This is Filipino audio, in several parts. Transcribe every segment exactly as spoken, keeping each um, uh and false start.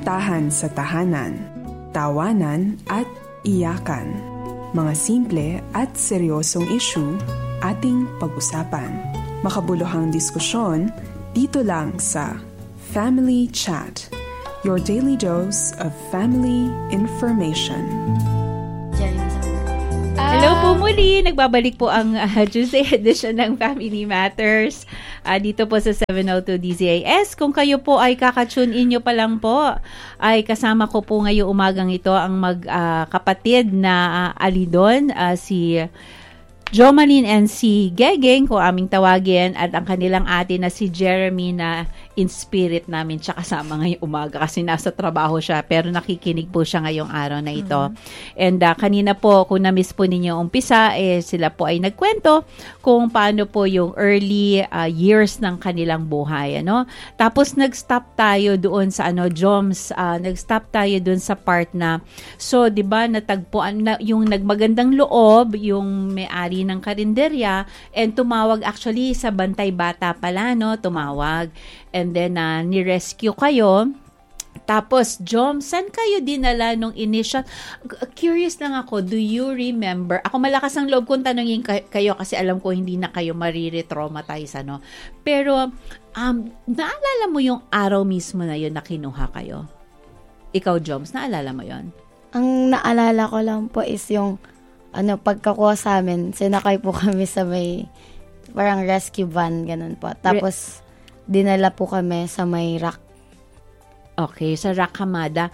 kasintahan sa tahanan, tawanan at iyakan. Mga simple at seryosong issue ating pag-usapan. Makabuluhang diskusyon dito lang sa Family Chat, your daily dose of family information. Hello po muli, nagbabalik po ang uh, Tuesday edition ng Family Matters uh, dito po sa seven oh two D Z A S. Kung kayo po ay kakatune in nyo pa lang po, ay kasama ko po ngayong umagang ito ang magkapatid uh, na uh, alidon, uh, si Jomalyn and si Gegeng, kung aming tawagin, at ang kanilang ate na si Jeremy na in spirit namin siya kasama ngayong umaga kasi nasa trabaho siya pero nakikinig po siya ngayong araw na ito. Mm-hmm. And uh, kanina po, kung na-miss po ninyo umpisa, eh, sila po ay nagkwento kung paano po yung early uh, years ng kanilang buhay. Ano? Tapos nag-stop tayo doon sa ano, Joms, uh, nag-stop tayo doon sa part na, so di ba natagpuan na yung nagmagandang loob, yung may-ari ng karinderya, and tumawag actually sa Bantay Bata pala, no? Tumawag. And then, uh, ni-rescue kayo. Tapos, Jom, saan kayo dinala nung initial? Curious lang ako, do you remember? Ako malakas ang loob kong tanungin kayo kasi alam ko hindi na kayo marire-traumatize, ano? Pero, um, naalala mo yung araw mismo na yun na kinuha kayo? Ikaw, Joms, naalala mo yun? Ang naalala ko lang po is yung ano, pagkakuha sa amin, sinakay po kami sa may parang rescue van, ganun po. Tapos, Re- dinala po kami sa may rock. Okay, sa Rock Hamada.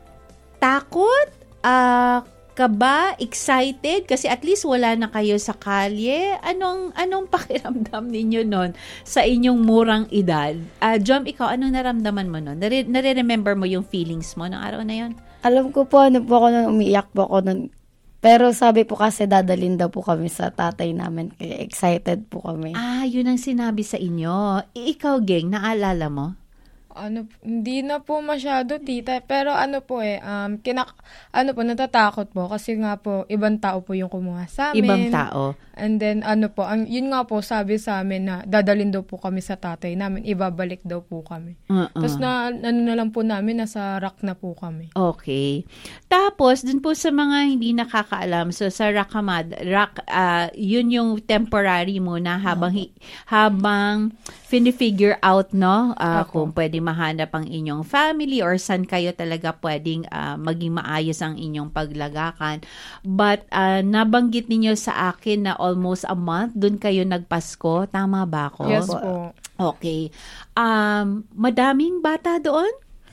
Takot? Uh, ka ba? Excited? Kasi at least wala na kayo sa kalye. Anong, anong pakiramdam ninyo nun sa inyong murang edad? Uh, Jom, ikaw, anong naramdaman mo nun? Nare- nare-remember mo yung feelings mo ng araw na yun? Alam ko po, ano po ako nun, umiiyak po ako nun. Pero sabi po kasi dadalhin daw po kami sa tatay namin. Kaya excited po kami. Ah, yun ang sinabi sa inyo. I- ikaw, Geng, naalala mo? Ano, hindi na po masyado, tita. Pero ano po eh, um, kinak, ano po, natatakot po. Kasi nga po, ibang tao po yung kumuha sa amin. Ibang tao. And then, ano po, ang, yun nga po, sabi sa amin na dadalhin daw po kami sa tatay namin. Ibabalik daw po kami. Uh-uh. Tapos na, ano na lang po namin, nasa rock na po kami. Okay. Tapos, dun po sa mga hindi nakakaalam, so sa Rock Hamad, rock, uh, yun yung temporary muna habang, uh-huh. habang fini-figure out, no? Uh, uh-huh. Kung pwede mahanap ang inyong family or saan kayo talaga pwedeng uh, maging maayos ang inyong paglagakan. But uh, nabanggit ninyo sa akin na almost a month doon kayo nagpasko. Tama ba ako? Yes po. Okay. Um, madaming bata doon?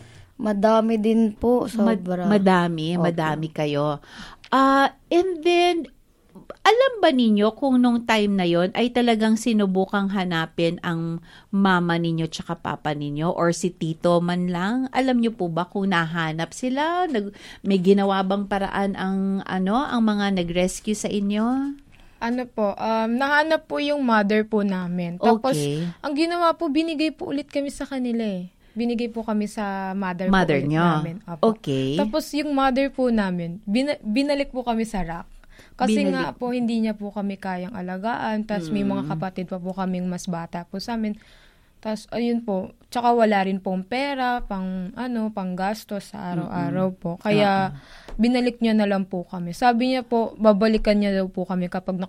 Madami din po. Sobra. Mad- madami. Okay. Madami kayo. Uh, and then, alam ba ninyo kung nung time na yon ay talagang sinubukang hanapin ang mama ninyo tsaka papa ninyo or si tito man lang? Alam nyo po ba kung nahanap sila? Nag, may ginawa bang paraan ang, ano, ang mga nag-rescue sa inyo? Ano po, um, nahanap po yung mother po namin. Tapos, okay. ang ginawa po, binigay po ulit kami sa kanila eh. Binigay po kami sa mother, mother po ulit nyo. namin. Apo. Okay. Tapos, yung mother po namin, bin- binalik po kami sa rock. Kasi Binalik. nga po, hindi niya po kami kayang alagaan. Tapos, mm. may mga kapatid pa po kaming mas bata po sa amin. Tapos, ayun po, tsaka wala rin pong pera, pang, ano, pang gastos sa araw-araw po. Kaya, uh-huh. binalik niya na lang po kami. Sabi niya po, babalikan niya daw po kami kapag